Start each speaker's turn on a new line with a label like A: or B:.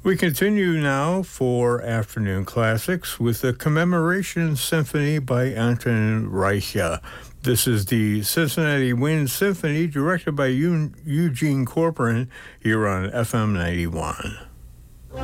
A: We continue now for Afternoon Classics with the Commemoration Symphony by Anton Reicha. This is the Cincinnati Wind Symphony directed by Eugene Corcoran here on FM 91.